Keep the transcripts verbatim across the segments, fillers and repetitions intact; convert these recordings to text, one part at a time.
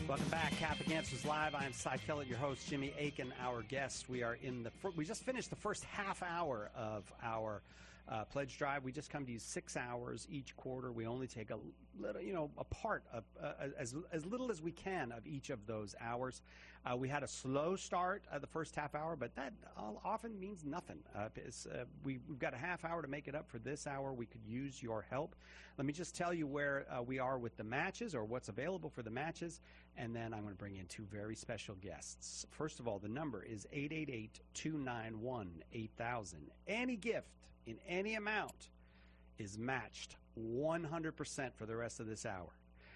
Welcome back, Catholic Answers Live. I am Cy Kellett, your host, Jimmy Akin, our guest. We are in the, we just finished the first half hour of our uh, pledge drive. We just come to you six hours each quarter. We only take a little, you know, a part of, uh, as, as little as we can of each of those hours. Uh, we had a slow start uh, the first half hour, but that often means nothing. Uh, it's, uh, we, we've got a half hour to make it up for this hour. We could use your help. Let me just tell you where uh, we are with the matches, or what's available for the matches, and then I'm going to bring in two very special guests. First of all, the number is eight eight eight, two nine one, eight thousand. Any gift in any amount is matched one hundred percent for the rest of this hour.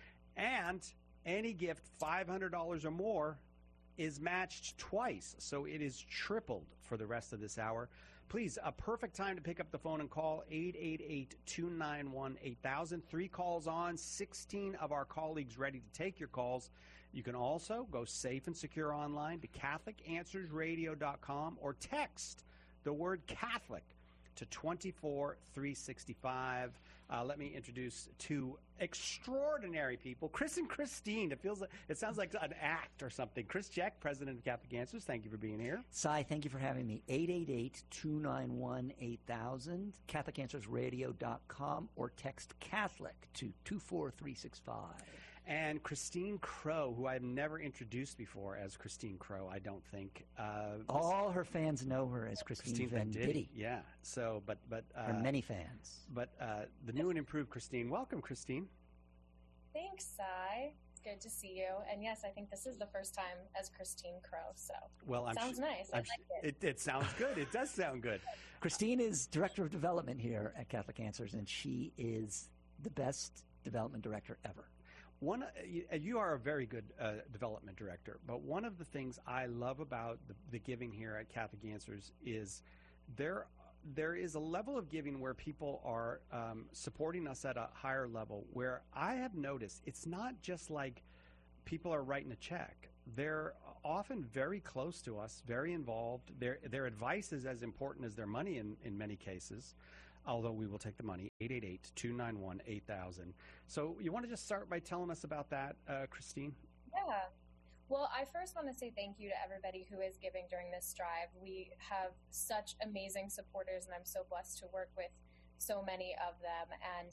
And any gift five hundred dollars or more is matched twice, so it is tripled for the rest of this hour. Please, a perfect time to pick up the phone and call eight eight eight, two nine one, eight thousand. Three calls on, sixteen of our colleagues ready to take your calls. You can also go safe and secure online to Catholic Answers Radio dot com or text the word Catholic to twenty-four three sixty-five. Uh, let me introduce two extraordinary people, Chris and Christine. It feels like, it sounds like an act or something. Chris Jack, President of Catholic Answers, thank you for being here. Cy, thank you for having me. eight eight eight, two nine one, eight thousand, Catholic Answers Radio dot com, or text Catholic to two four three six five. And Christine Crow, who I've never introduced before as Christine Crow, I don't think. Uh, All her fans know her as Christine, Christine Venditti. Venditti. Yeah. So, but but uh, her many fans. But uh, the new and improved Christine. Welcome, Christine. Thanks, Cy. It's good to see you. And yes, I think this is the first time as Christine Crow. So, well, I'm sounds sh- nice. I I'm like sh- it. it. It sounds good. It does sound good. Christine is Director of Development here at Catholic Answers, and she is the best development director ever. One, you, you are a very good uh, development director, but one of the things I love about the, the giving here at Catholic Answers is there there is a level of giving where people are um, supporting us at a higher level, where I have noticed it's not just like people are writing a check. They're often very close to us, very involved. Their, their advice is as important as their money in, in many cases, although we will take the money. Eight eight eight, two nine one, eight thousand. So you want to just start by telling us about that, uh, Christine? Yeah. Well, I first want to say thank you to everybody who is giving during this drive. We have such amazing supporters, and I'm so blessed to work with so many of them. And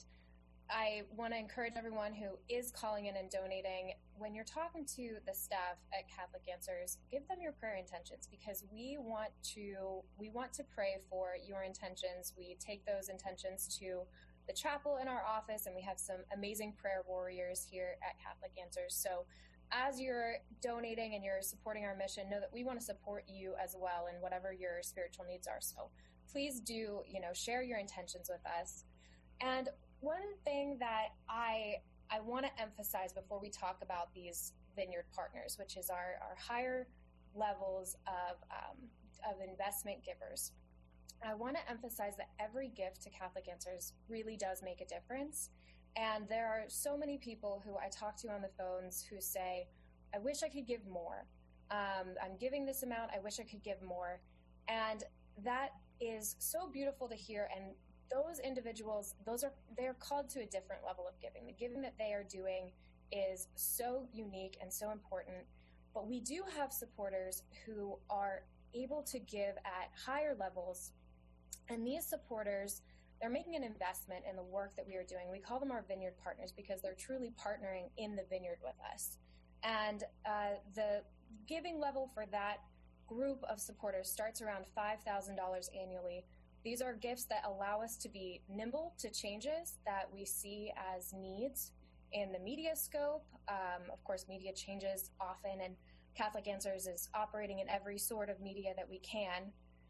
I want to encourage everyone who is calling in and donating, when you're talking to the staff at Catholic Answers, give them your prayer intentions, because we want to we want to pray for your intentions. We take those intentions to the chapel in our office, and we have some amazing prayer warriors here at Catholic Answers. So as you're donating and you're supporting our mission, know that we want to support you as well in whatever your spiritual needs are. So please do, you know, share your intentions with us. And one thing that I I want to emphasize before we talk about these Vineyard partners, which is our, our higher levels of um, of investment givers, I want to emphasize that every gift to Catholic Answers really does make a difference. And there are so many people who I talk to on the phones who say, I wish I could give more. Um, I'm giving this amount. I wish I could give more. And that is so beautiful to hear. And those individuals, those are, they're called to a different level of giving. The giving that they are doing is so unique and so important. But we do have supporters who are able to give at higher levels. And these supporters, they're making an investment in the work that we are doing. We call them our Vineyard partners because they're truly partnering in the vineyard with us. And uh, the giving level for that group of supporters starts around five thousand dollars annually. These are gifts that allow us to be nimble to changes that we see as needs in the media scope. Um, of course, media changes often, and Catholic Answers is operating in every sort of media that we can.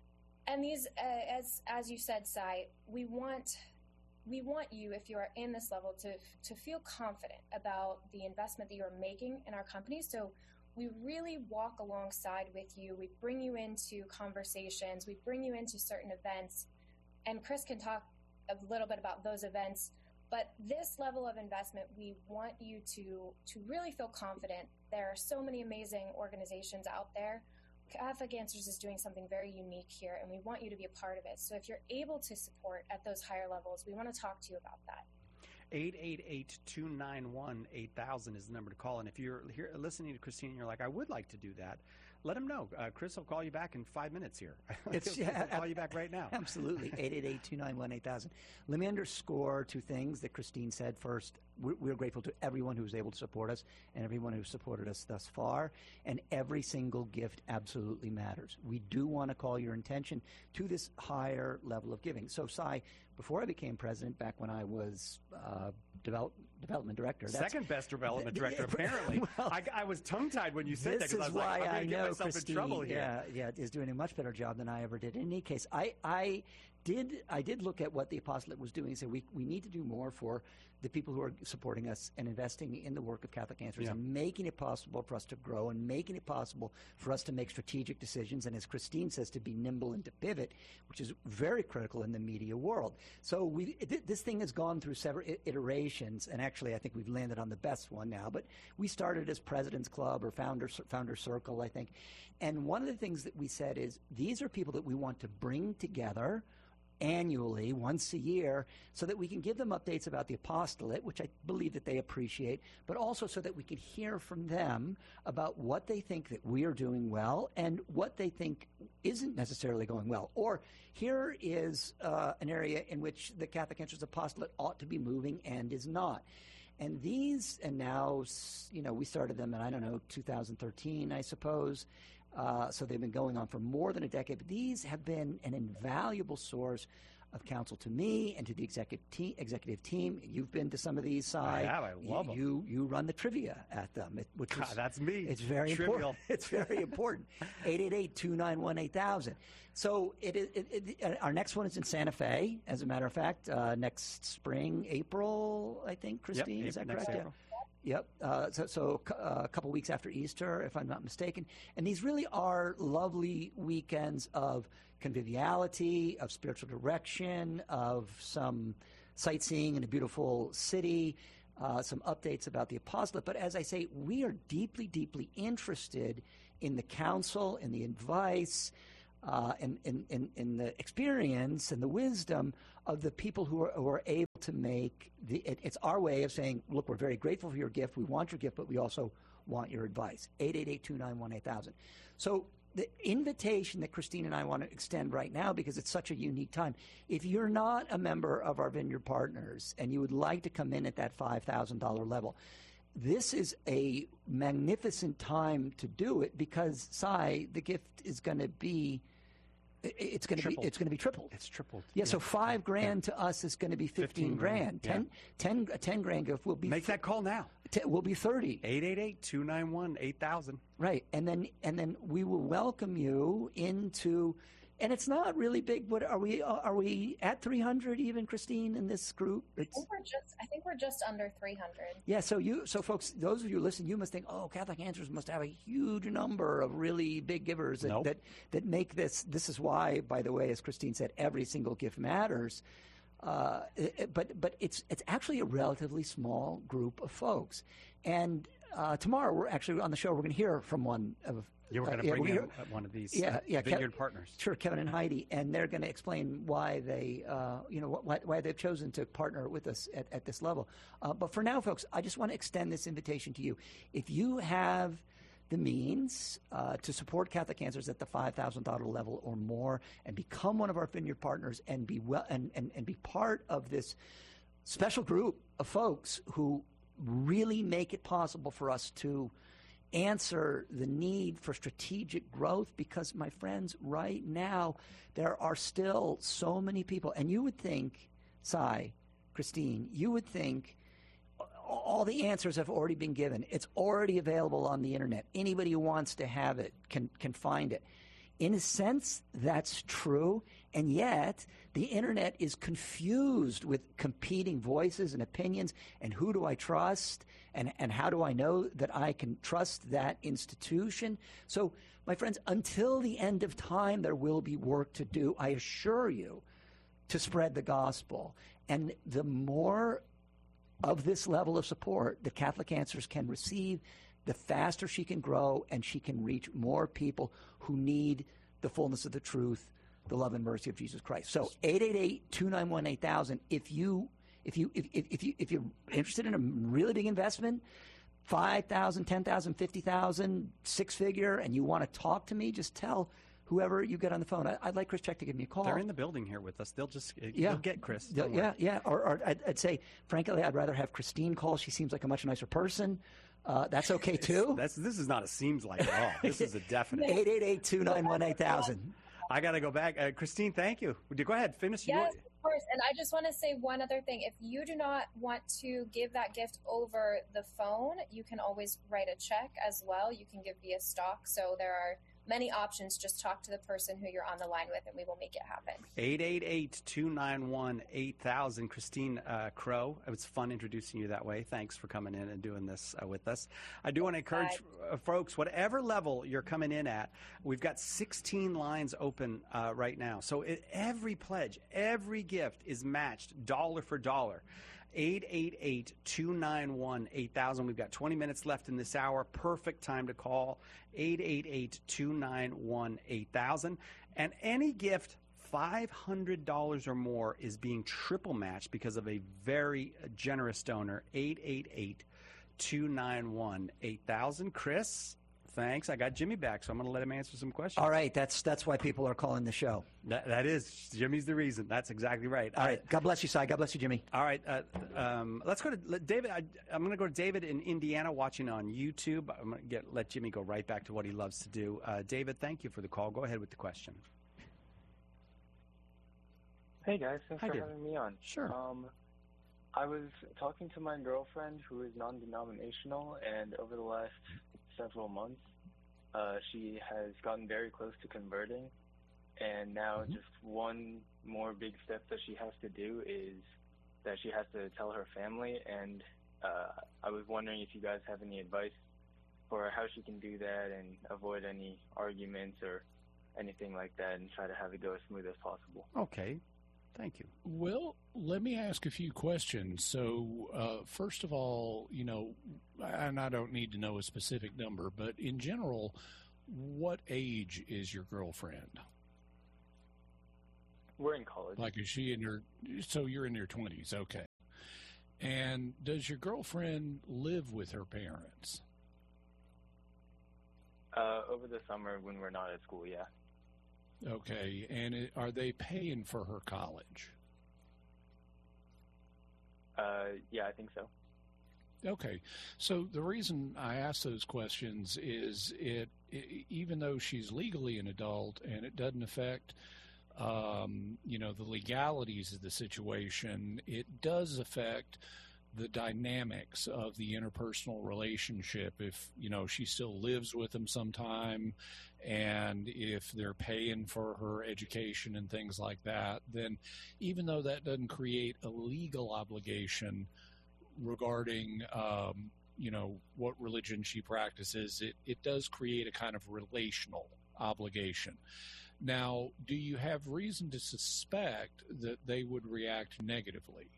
And these, uh, as as you said, Cy, we want we want you, if you are in this level, to to feel confident about the investment that you are making in our company. So we really walk alongside with you. We bring you into conversations. We bring you into certain events. And Chris can talk a little bit about those events. But this level of investment, we want you to, to really feel confident. There are so many amazing organizations out there. Catholic Answers is doing something very unique here, and we want you to be a part of it. So if you're able to support at those higher levels, we want to talk to you about that. eight eight eight, two nine one, eight thousand is the number to call. And if you're here listening to Christine and you're like, I would like to do that, let him know. Uh, Chris will call you back in five minutes here. It's, he'll, yeah, he'll call you back right now. Absolutely. eight eight eight, two nine one, eight thousand. Let me underscore two things that Christine said. First, we're, we're grateful to everyone who was able to support us and everyone who supported us thus far. And every single gift absolutely matters. We do want to call your attention to this higher level of giving. So, Cy, before I became president, back when I was uh, develop, development director. That's, Second best development th- director, apparently. well, I, I was tongue-tied when you said that This because I is was why like, I'm I going to get know myself Christine, in trouble here. yeah, yeah, is doing a much better job than I ever did. In any case, I, I did I did look at what the apostolate was doing and say we we need to do more for the people who are supporting us and investing in the work of Catholic Answers Yeah. and making it possible for us to grow and making it possible for us to make strategic decisions and, as Christine says, to be nimble and to pivot, which is very critical in the media world. So we th- this thing has gone through several I- iterations, and actually I think we've landed on the best one now. But we started as President's Club or Founder Founder Circle, I think. And one of the things that we said is these are people that we want to bring together annually, once a year, so that we can give them updates about the apostolate, which I believe that they appreciate, but also so that we can hear from them about what they think that we are doing well and what they think isn't necessarily going well. Or here is uh, an area in which the Catholic Answers apostolate ought to be moving and is not. And these, and now, you know, we started them in, I don't know, two thousand thirteen, I suppose. Uh, so they've been going on for more than a decade. But these have been an invaluable source of counsel to me and to the executive team. Executive team. You've been to some of these, Si. I have. I love you, them. You you run the trivia at them, it, which God, is that's me. It's very Trivial. important. It's very important. eight eight eight, two nine one, eight thousand. So it, it, it, it, our next one is in Santa Fe, as a matter of fact, uh, next spring, April, I think, Christine. Yep, is that next correct? April. Yeah. Yep. Uh, so, so uh, a couple weeks after Easter, if I'm not mistaken. And these really are lovely weekends of conviviality, of spiritual direction, of some sightseeing in a beautiful city, uh, some updates about the apostolate. But as I say, we are deeply, deeply interested in the counsel, in the advice, uh, in, in, in, in the experience and the wisdom of the people who are, who are able to make the, it, it's our way of saying, look, we're very grateful for your gift. We want your gift, but we also want your advice. eight eight eight, two nine one, eight thousand. So the invitation that Christine and I want to extend right now, because it's such a unique time, if you're not a member of our Vineyard Partners and you would like to come in at that five thousand dollars level, this is a magnificent time to do it because, Si, the gift is going to be It's going to be it's going to be tripled. It's tripled. Yeah, so five grand to us is going to be fifteen, fifteen grand. grand, Ten, ten, a ten grand gift will be Make that call now. t- will be thirty. eight eight eight, two nine one, eight thousand. Right, and then and then we will welcome you into, and it's not really big. What are we? Are we at three hundred even, Christine, in this group? I It's, think we're just I think we're just under three hundred. yeah. So you, so folks, those of you listening, you must think, oh, Catholic Answers must have a huge number of really big givers that Nope. that, that make this. This is why, by the way, as Christine said, every single gift matters. Uh, it- but but it's it's actually a relatively small group of folks, and uh, tomorrow we're actually on the show. We're going to hear from one of. You were uh, going to yeah, bring we're in gonna- uh, one of these Yeah, uh, yeah, Kev- Vineyard Partners. Sure, Kevin and Heidi, and they're going to explain why they, uh, you know, why, why they've chosen to partner with us at, at this level. Uh, but for now, folks, I just want to extend this invitation to you. If you have the means uh, to support Catholic Answers at the five thousand dollars level or more, and become one of our Vineyard Partners, and be well, and, and, and be part of this special group of folks who really make it possible for us to answer the need for strategic growth, because, my friends, right now there are still so many people, and you would think, Si, Christine, you would think all the answers have already been given. It's already available on the internet. Anybody who wants to have it can can find it. In a sense, that's true, and yet the internet is confused with competing voices and opinions, and who do I trust, and, and how do I know that I can trust that institution? So, my friends, until the end of time, there will be work to do, I assure you, to spread the gospel. And the more of this level of support that Catholic Answers can receive, the faster she can grow and she can reach more people who need the fullness of the truth, the love and mercy of Jesus Christ. So eight eight eight, two nine one, eight thousand. If you If you if, if, if you if you're interested in a really big investment, five thousand, ten thousand, fifty thousand, six figure, and you want to talk to me, just tell whoever you get on the phone. I, I'd like Chris Check to give me a call. They're in the building here with us. They'll just yeah. they'll get Chris. Yeah, yeah, yeah. Or, or I'd, I'd say, frankly, I'd rather have Christine call. She seems like a much nicer person. Uh, that's okay too. That's this is not a seems like at all. This is a definite. eight eight eight, two nine one, eight thousand. I got to go back. Uh, Christine, thank you. Would you go ahead, finish? Yes, your... of course. And I just want to say one other thing. If you do not want to give that gift over the phone, you can always write a check as well. You can give via stock. So there are many options. Just talk to the person who you're on the line with, and we will make it happen. eight eight eight, two nine one, eight thousand. Christine uh, Crow, it was fun introducing you that way. Thanks for coming in and doing this uh, with us. I do want to encourage uh, folks, whatever level you're coming in at, we've got sixteen lines open uh, right now. So it, every pledge, every gift is matched dollar for dollar. eight eight eight, two nine one, eight thousand. We've got twenty minutes left in this hour. Perfect time to call. eight eight eight, two nine one, eight thousand. And any gift five hundred dollars or more is being triple matched because of a very generous donor. eight eight eight, two nine one, eight thousand. Chris, thanks. I got Jimmy back, so I'm going to let him answer some questions. All right. That's that's why people are calling the show. That, that is. Jimmy's the reason. That's exactly right. All right. God bless you, Si. God bless you, Jimmy. All right. Uh, um, let's go to let David. I, I'm going to go to David in Indiana watching on YouTube. I'm going to get let Jimmy go right back to what he loves to do. Uh, David, thank you for the call. Go ahead with the question. Hey, guys. Thanks Hi, for David. having me on. Sure. Um, I was talking to my girlfriend who is non-denominational, and over the last several months, uh, she has gotten very close to converting. And now Mm-hmm. just one more big step that she has to do is that she has to tell her family. And uh, I was wondering if you guys have any advice for how she can do that and avoid any arguments or anything like that and try to have it go as smooth as possible. Okay. Thank you. Well, let me ask a few questions. So, uh, first of all, you know, and I don't need to know a specific number, but in general, what age is your girlfriend? We're in college. Like, is she in your, so you're in your twenties, okay. And does your girlfriend live with her parents? Uh, over the summer when we're not at school, yeah. Okay, and it, are they paying for her college? Uh, yeah, I think so. Okay, so the reason I ask those questions is it, it even though she's legally an adult and it doesn't affect um, you know, the legalities of the situation, it does affect the dynamics of the interpersonal relationship. If, you know, she still lives with them sometime and if they're paying for her education and things like that, then even though that doesn't create a legal obligation regarding, um, you know, what religion she practices, it, it does create a kind of relational obligation. Now, do you have reason to suspect that they would react negatively?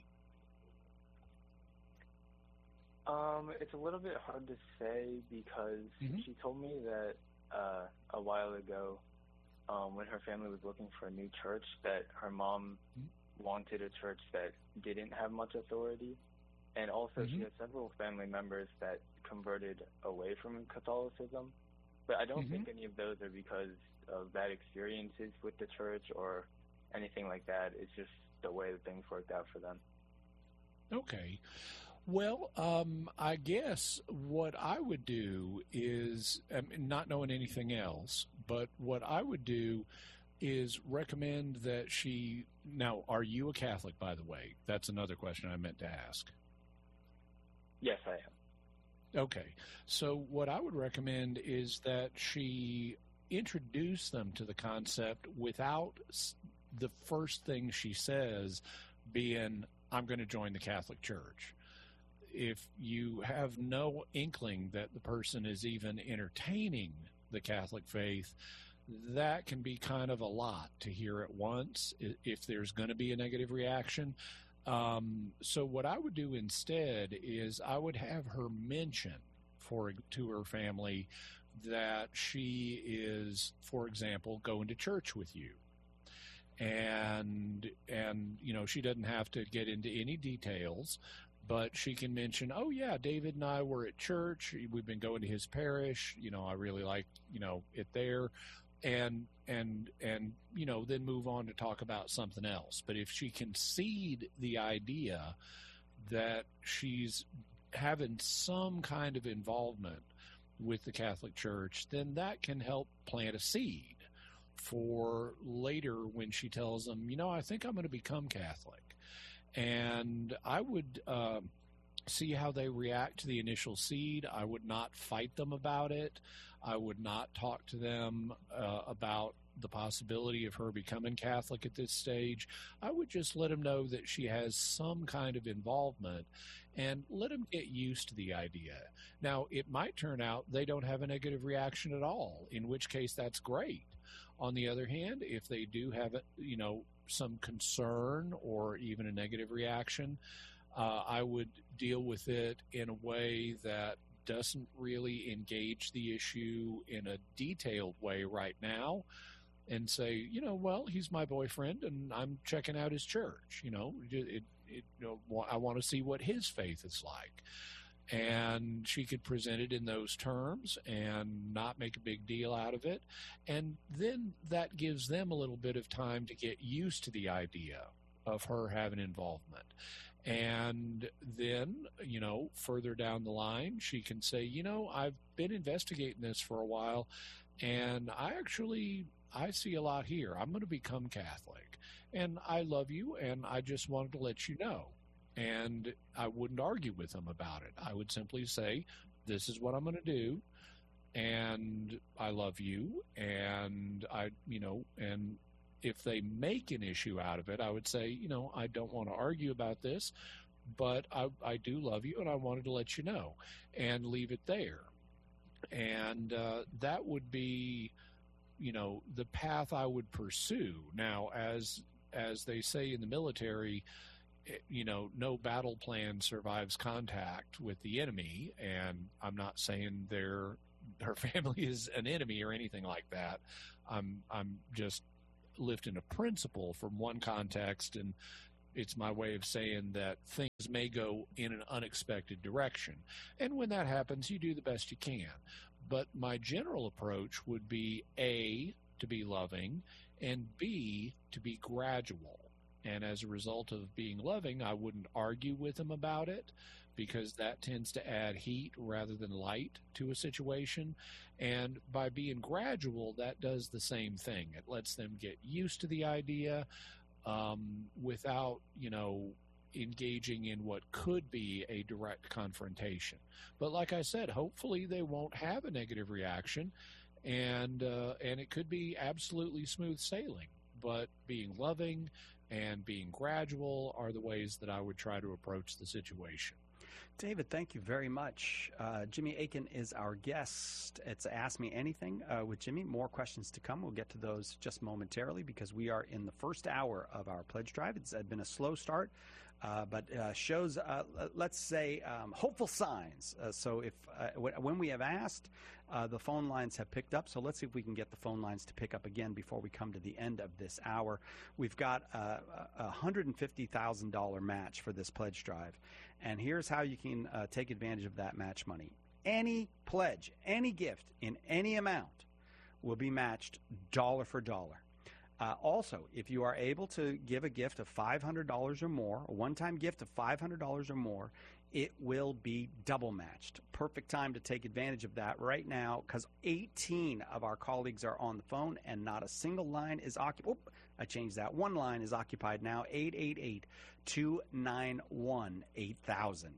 Um, it's a little bit hard to say because mm-hmm. she told me that uh, a while ago, um, when her family was looking for a new church, that her mom mm-hmm. wanted a church that didn't have much authority. And also mm-hmm. she has several family members that converted away from Catholicism. But I don't mm-hmm. think any of those are because of bad experiences with the church or anything like that. It's just the way that things worked out for them. Okay. Well, um, I guess what I would do is, I mean, not knowing anything else, but what I would do is recommend that she, now, are you a Catholic, by the way? That's another question I meant to ask. Yes, I am. Okay. So what I would recommend is that she introduce them to the concept without the first thing she says being, I'm going to join the Catholic Church. If you have no inkling that the person is even entertaining the Catholic faith, that can be kind of a lot to hear at once if there's going to be a negative reaction. Um, so what I would do instead is I would have her mention for to her family that she is, for example, going to church with you. And, and, you know, she doesn't have to get into any details, but she can mention, oh yeah, David and I were at church. We've been going to his parish. You know, I really like, you know, it there. And, and, and, you know, then move on to talk about something else. But if she can seed the idea that she's having some kind of involvement with the Catholic Church, then that can help plant a seed for later when she tells them, you know, I think I'm going to become Catholic. And I would uh, see how they react to the initial seed. I would not fight them about it. I would not talk to them uh, about the possibility of her becoming Catholic at this stage. I would just let them know that she has some kind of involvement and let them get used to the idea. Now, it might turn out they don't have a negative reaction at all, in which case that's great. On the other hand, if they do have, you know, some concern or even a negative reaction, uh, I would deal with it in a way that doesn't really engage the issue in a detailed way right now, and say, you know, well, he's my boyfriend and I'm checking out his church. You know, it, it, you know, I want to see what his faith is like. And she could present it in those terms and not make a big deal out of it. And then that gives them a little bit of time to get used to the idea of her having involvement. And then, you know, further down the line, she can say, you know, I've been investigating this for a while, and I actually, I see a lot here. I'm going to become Catholic, and I love you, and I just wanted to let you know. And I wouldn't argue with them about it. I would simply say, this is what I'm going to do, and I love you, and I, you know, and if they make an issue out of it, I would say, you know, I don't want to argue about this, but I, I do love you, and I wanted to let you know, and leave it there. And uh, that would be, you know, the path I would pursue. Now, as as they say in the military, you know, no battle plan survives contact with the enemy, and I'm not saying their her family is an enemy or anything like that. I'm I'm just lifting a principle from one context, and it's my way of saying that things may go in an unexpected direction. And when that happens, you do the best you can. But my general approach would be A, to be loving, and B, to be gradual. And as a result of being loving, I wouldn't argue with them about it, because that tends to add heat rather than light to a situation. And by being gradual, that does the same thing. It lets them get used to the idea um, without, you know, engaging in what could be a direct confrontation. But like I said, hopefully they won't have a negative reaction, and uh, and it could be absolutely smooth sailing. But being loving and being gradual are the ways that I would try to approach the situation. David, thank you very much. Uh, Jimmy Akin is our guest. It's Ask Me Anything uh, with Jimmy. More questions to come. We'll get to those just momentarily, because we are in the first hour of our pledge drive. It's uh, been a slow start, uh, but uh, shows, uh, let's say, um, hopeful signs. Uh, so if uh, w- when we have asked, uh, the phone lines have picked up. So let's see if we can get the phone lines to pick up again before we come to the end of this hour. We've got uh, a one hundred fifty thousand dollars match for this pledge drive. And here's how you can uh, take advantage of that match money. Any pledge, any gift in any amount will be matched dollar for dollar. Uh, also, if you are able to give a gift of five hundred dollars or more, a one-time gift of five hundred dollars or more, it will be double matched. Perfect time to take advantage of that right now, because eighteen of our colleagues are on the phone and not a single line is occupied. Oh, I changed that. One line is occupied now, eight eight eight, two nine one, eight thousand.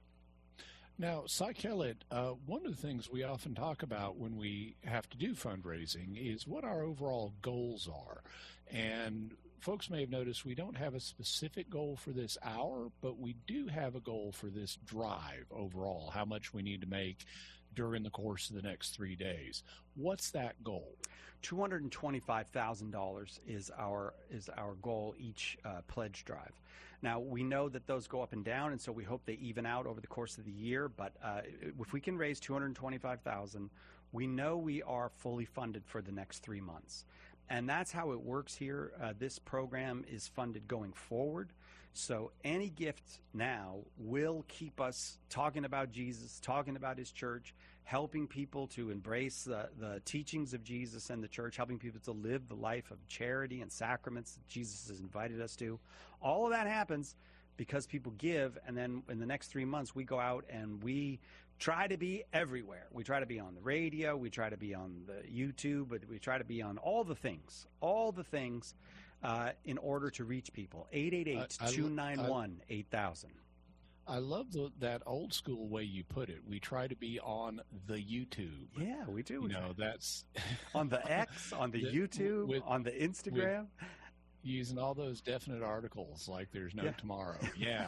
Now, Cy Kellett, uh, one of the things we often talk about when we have to do fundraising is what our overall goals are. And folks may have noticed we don't have a specific goal for this hour, but we do have a goal for this drive overall, how much we need to make during the course of the next three days. What's that goal? two hundred twenty-five thousand dollars is our is our goal each uh, pledge drive. Now, we know that those go up and down, and so we hope they even out over the course of the year. But uh, if we can raise two hundred twenty-five thousand dollars, we know we are fully funded for the next three months. and that's how it works here. Uh, this program is funded going forward. So any gift now will keep us talking about Jesus, talking about his church, helping people to embrace the, the teachings of Jesus and the church, helping people to live the life of charity and sacraments that Jesus has invited us to. All of that happens because people give, and then in the next three months we go out and we try to be everywhere. We try to be on the radio, we try to be on the YouTube, but we try to be on all the things, all the things uh, in order to reach people. eight eight eight, two nine one, eight thousand. I love the, that old school way you put it. We try to be on the YouTube. Yeah, we do. You know, that's on the X, on the, the YouTube, with, on the Instagram. Using all those definite articles like there's no yeah. tomorrow. Yeah.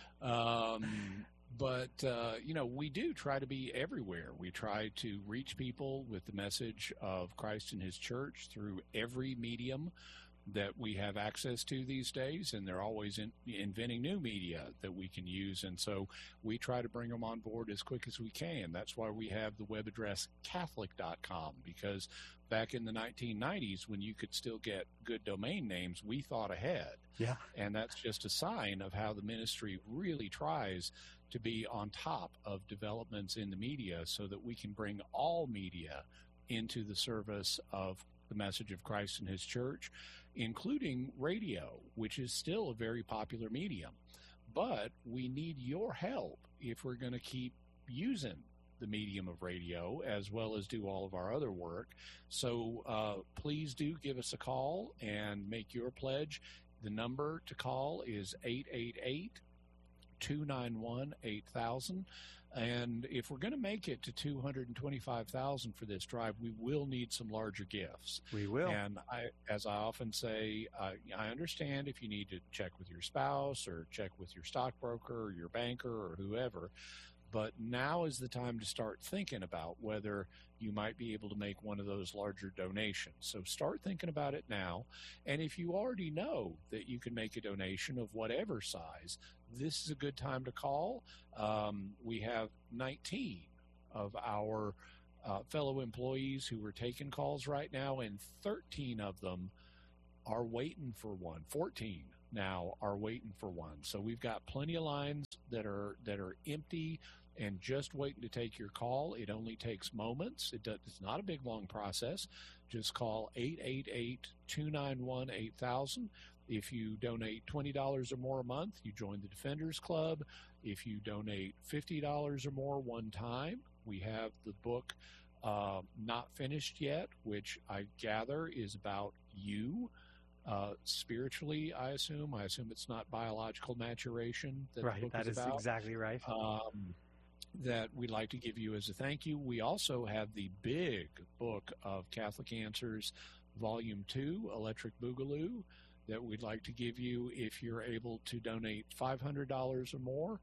um, but, uh, you know, we do try to be everywhere. We try to reach people with the message of Christ and his church through every medium that we have access to these days, and they're always in, inventing new media that we can use, and so we try to bring them on board as quick as we can. That's why we have the web address Catholic dot com, because back in the nineteen nineties, when you could still get good domain names, we thought ahead. Yeah. And that's just a sign of how the ministry really tries to be on top of developments in the media so that we can bring all media into the service of the message of Christ and his church, including radio, which is still a very popular medium. But we need your help if we're going to keep using the medium of radio as well as do all of our other work. So uh, please do give us a call and make your pledge. The number to call is eight eight eight, two nine one, eight thousand. And if we're going to make it to two hundred twenty-five thousand for this drive, we will need some larger gifts. We will. And I, as I often say, uh, I understand if you need to check with your spouse or check with your stockbroker or your banker or whoever, but now is the time to start thinking about whether you might be able to make one of those larger donations. So start thinking about it now. And if you already know that you can make a donation of whatever size, this is a good time to call. Um, we have nineteen of our uh, fellow employees who are taking calls right now, and thirteen of them are waiting for one. fourteen now are waiting for one. So we've got plenty of lines that are that are empty and just waiting to take your call. It only takes moments. It does, it's not a big, long process. Just call eight eight eight, two nine one, eight thousand. If you donate twenty dollars or more a month, you join the Defenders Club. If you donate fifty dollars or more one time, we have the book uh, Not Finished Yet, which I gather is about you. Uh, spiritually, I assume. I assume it's not biological maturation that right, the book that is is about. exactly right. Um, that we'd like to give you as a thank you. We also have the big book of Catholic Answers, Volume two, Electric Boogaloo, that we'd like to give you if you're able to donate five hundred dollars or more.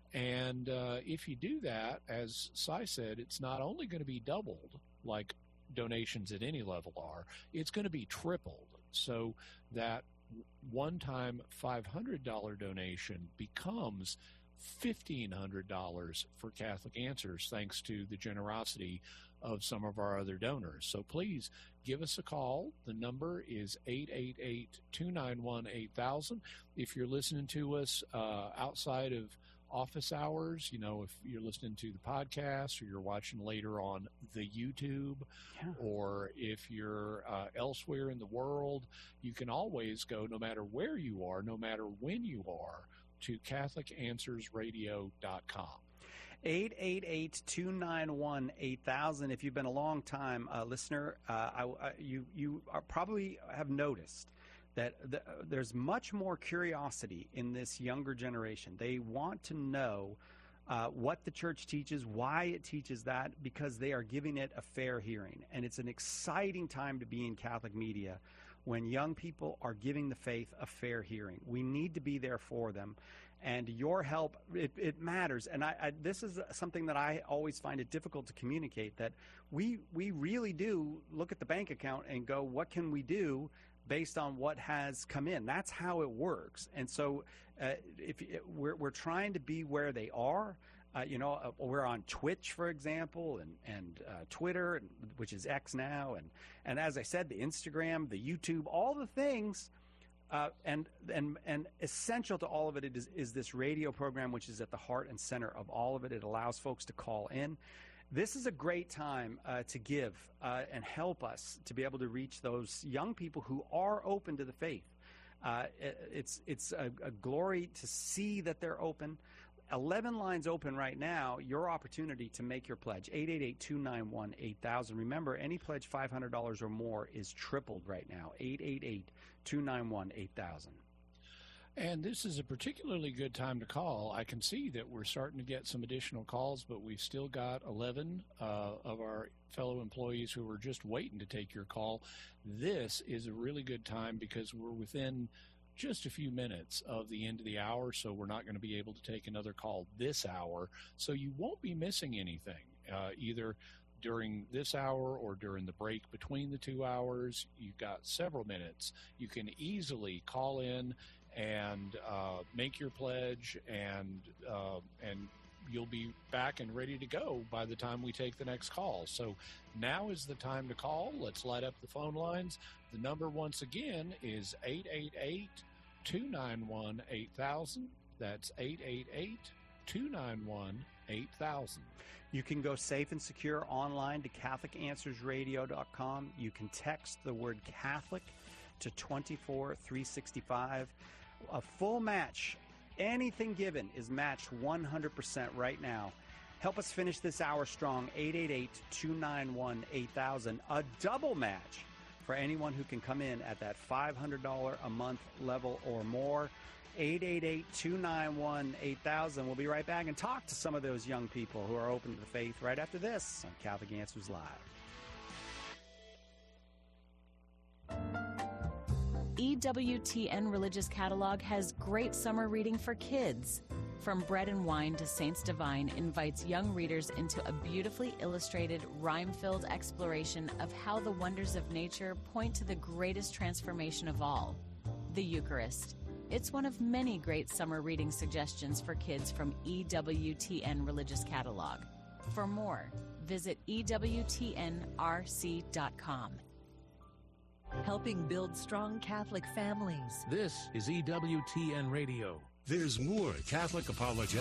And uh, if you do that, as Cy said, it's not only going to be doubled like donations at any level are, it's going to be tripled. So that one-time five hundred dollars donation becomes fifteen hundred dollars for Catholic Answers, thanks to the generosity of some of our other donors. So please give us a call. The number is eight eight eight, two nine one, eight thousand. If you're listening to us uh, outside of office hours, you know, if you're listening to the podcast or you're watching later on the YouTube, yeah. or if you're uh, elsewhere in the world, you can always go, no matter where you are, no matter when you are, to Catholic Answers Radio dot com. eight eight eight, two nine one, eight thousand. If you've been a long time uh, listener, uh, I, I, you, you are probably have noticed that the, there's much more curiosity in this younger generation. They want to know uh, what the church teaches, why it teaches that, because they are giving it a fair hearing. And it's an exciting time to be in Catholic media when young people are giving the faith a fair hearing. We need to be there for them. And your help, it, it matters. And I, I, this is something that I always find it difficult to communicate, that we we really do look at the bank account and go, what can we do based on what has come in? That's how it works. And so uh, if we're, we're trying to be where they are, Uh, you know, uh, we're on Twitch, for example, and and uh, Twitter, which is X now, and and as I said, the Instagram, the YouTube, all the things. Uh, and and and essential to all of it is, is this radio program, which is at the heart and center of all of it. It allows folks to call in. This is a great time uh, to give uh, and help us to be able to reach those young people who are open to the faith. Uh, it, it's it's a, a glory to see that they're open. eleven lines open right now. Your opportunity to make your pledge, eight eight eight, two nine one, eight thousand. Remember, any pledge five hundred dollars or more is tripled right now, eight eight eight, two nine one, eight thousand. And this is a particularly good time to call. I can see that we're starting to get some additional calls, but we've still got eleven uh, of our fellow employees who are just waiting to take your call. This is a really good time because we're within just a few minutes of the end of the hour, so we're not going to be able to take another call this hour. So you won't be missing anything, uh, either during this hour or during the break between the two hours. You've got several minutes. You can easily call in and uh, make your pledge, and uh, and you'll be back and ready to go by the time we take the next call. So now is the time to call. Let's light up the phone lines. The number, once again, is eight eight eight, two nine one, eight thousand. That's eight eight eight, two nine one, eight thousand. You can go safe and secure online to Catholic Answers Radio dot com. You can text the word Catholic to twenty-four three sixty-five. A full match, anything given, is matched one hundred percent right now. Help us finish this hour strong, eight eight eight, two nine one, eight thousand. A double match for anyone who can come in at that five hundred dollars a month level or more. eight eight eight, two nine one, eight thousand. We'll be right back and talk to some of those young people who are open to the faith right after this on Catholic Answers Live. E W T N Religious Catalog has great summer reading for kids. From Bread and Wine to Saints Divine invites young readers into a beautifully illustrated, rhyme-filled exploration of how the wonders of nature point to the greatest transformation of all, the Eucharist. It's one of many great summer reading suggestions for kids from E W T N Religious Catalog. For more, visit E W T N R C dot com. Helping build strong Catholic families. This is E W T N Radio. There's more Catholic Apologetics